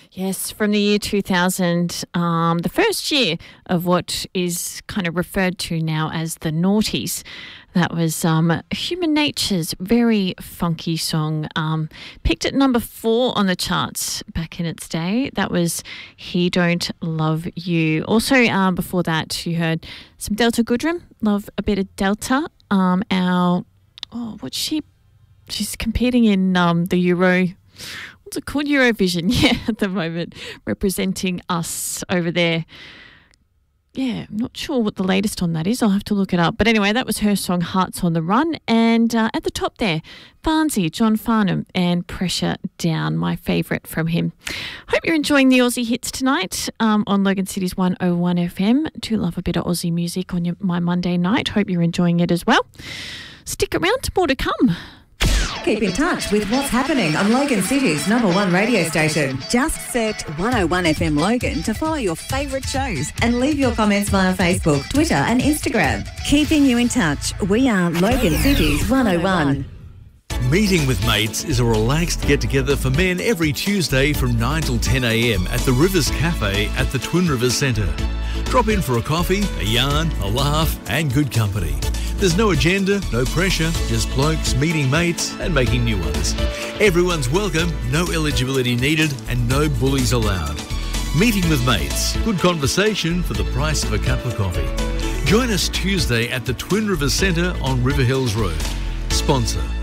Yes, from the year 2000, the first year of what is kind of referred to now as the noughties. That was Human Nature's very funky song. Peaked at number 4 on the charts back in its day. That was He Don't Love You. Also, before that, you heard some Delta Goodrem. Love a bit of Delta. She's competing in the Euro... What's it called? Eurovision, yeah, at the moment, representing us over there. Yeah, I'm not sure what the latest on that is. I'll have to look it up. But anyway, that was her song, Hearts on the Run. And at the top there, Farnsey, John Farnham, and Pressure Down, my favourite from him. Hope you're enjoying the Aussie hits tonight on Logan City's 101 FM. Do love a bit of Aussie music on my Monday night. Hope you're enjoying it as well. Stick around, more to come. Keep in touch with what's happening on Logan City's #1 radio station. Just search 101 FM Logan to follow your favourite shows and leave your comments via Facebook, Twitter and Instagram. Keeping you in touch, we are Logan City's 101. Meeting with Mates is a relaxed get-together for men every Tuesday from 9 till 10 a.m. at the Rivers Cafe at the Twin Rivers Centre. Drop in for a coffee, a yarn, a laugh and good company. There's no agenda, no pressure, just blokes meeting mates and making new ones. Everyone's welcome, no eligibility needed and no bullies allowed. Meeting with Mates, good conversation for the price of a cup of coffee. Join us Tuesday at the Twin Rivers Centre on River Hills Road. Sponsor